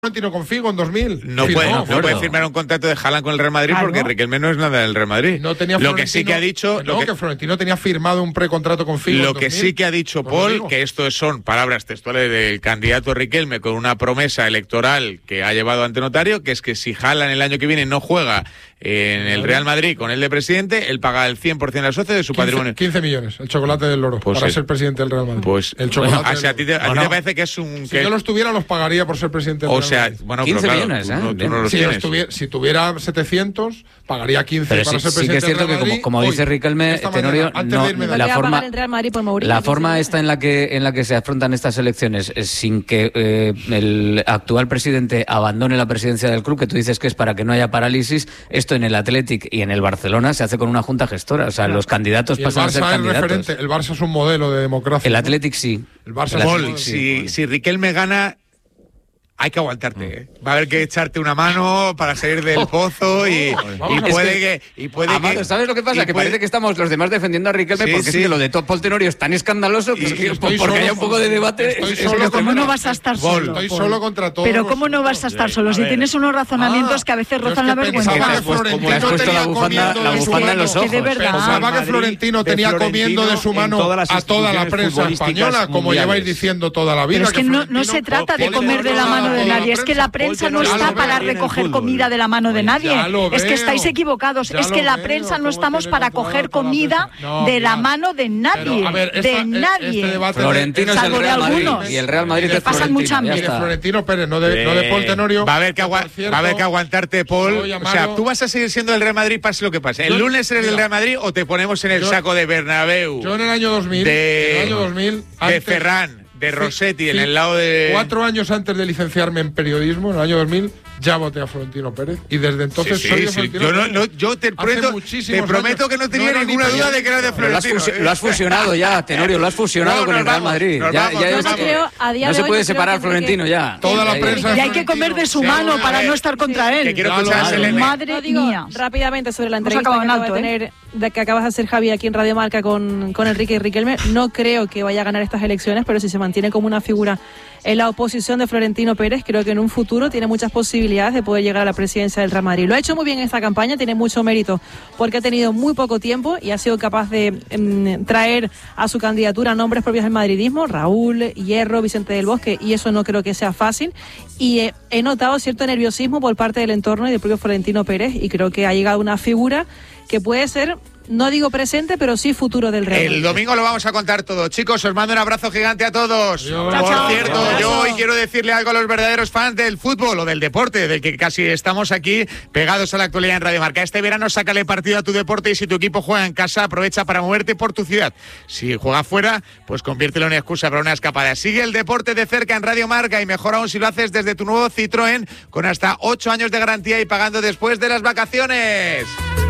Florentino con Figo en 2000. No puede firmar un contrato de Haaland con el Real Madrid porque Riquelme no es nada del Real Madrid. No tenía lo que sí que ha dicho... que Florentino tenía firmado un precontrato con Figo. Lo que sí que ha dicho Paul, que esto son palabras textuales del candidato Riquelme con una promesa electoral que ha llevado ante notario, que es que si Haaland el año que viene no juega en el Real Madrid con él de presidente, él paga el 100% al socio de su patrimonio. 15 millones, el chocolate del Loro, para ser presidente del Real Madrid. Pues el chocolate ¿a ti te parece que es un... Si yo los tuviera, los pagaría por ser presidente del Real Madrid. Bueno, 15 pero millones, tú no los tienes. Si tuviera 700, pagaría 15 pero para ser presidente. Sí que es cierto del Real Madrid, que, como dice Riquelme, Tenorio, la forma esta en la que se afrontan estas elecciones sin que el actual presidente abandone la presidencia del club, que tú dices que es para que no haya parálisis, esto en el Athletic y en el Barcelona se hace con una junta gestora, o sea, los candidatos pasan a ser candidatos. El Barça es un modelo de democracia. El Athletic sí. El Barça si Riquelme gana, hay que aguantarte, Va a haber que echarte una mano para salir del pozo y puede que... ¿Sabes lo que pasa? Que parece que estamos los demás defendiendo a Riquelme porque es que lo de Paul Tenorio es tan escandaloso que porque haya un poco de debate... ¿Cómo no vas a estar solo? Estoy solo contra todos. Pero ¿cómo no vas a estar solo? Si tienes unos razonamientos que a veces rozan la vergüenza. Te has puesto la bufanda en los ojos. Pensaba que Florentino tenía comiendo de su mano a toda la prensa española, como lleváis diciendo toda la vida. Pero es que no se trata de comer de la mano de nadie, es que la prensa no está para recoger comida de la mano de nadie, es que estáis equivocados, es que la prensa no estamos para coger comida de la mano de nadie, de nadie. Florentino es el Real Madrid y el Real Madrid es pasan mucha hambre. Florentino Pérez, no de Paul Tenorio. Va a haber que aguantarte, Paul. O sea, tú vas a seguir siendo el Real Madrid pase lo que pase. ¿El lunes eres el Real Madrid o te ponemos en el saco de Bernabéu? Yo en el año 2000, de Ferran, de Rossetti, en el lado de... 4 años antes de licenciarme en periodismo, en el año 2000, ya voté a Florentino Pérez. Y desde entonces soy de Florentino Pérez. Yo te prometo que no tenía ninguna duda de que era de Florentino. Lo has fusionado ya, Tenorio, lo has fusionado con el Real Madrid. No se puede separar Florentino ya. Toda la prensa... Y hay que comer de su mano para no estar contra él. Madre mía. Rápidamente sobre la entrevista que acabas de hacer, Javi, aquí en Radio Marca con Enrique y Riquelme. No creo que vaya a ganar estas elecciones, pero si se mantiene como una figura en la oposición de Florentino Pérez, creo que en un futuro tiene muchas posibilidades de poder llegar a la presidencia del Real Madrid. Lo ha hecho muy bien en esta campaña, tiene mucho mérito porque ha tenido muy poco tiempo y ha sido capaz de traer a su candidatura nombres propios del madridismo, Raúl, Hierro, Vicente del Bosque, y eso no creo que sea fácil. Y he notado cierto nerviosismo por parte del entorno y del propio Florentino Pérez, y creo que ha llegado una figura que puede ser, no digo presente, pero sí futuro del Real Madrid. El domingo lo vamos a contar todo. Chicos, os mando un abrazo gigante a todos. Por cierto, yo hoy quiero decirle algo a los verdaderos fans del fútbol o del deporte, del que casi estamos aquí pegados a la actualidad en Radio Marca. Este verano sácale partido a tu deporte y si tu equipo juega en casa, aprovecha para moverte por tu ciudad. Si juega fuera, pues conviértelo en excusa para una escapada. Sigue el deporte de cerca en Radio Marca y mejor aún si lo haces desde tu nuevo Citroën con hasta 8 años de garantía y pagando después de las vacaciones.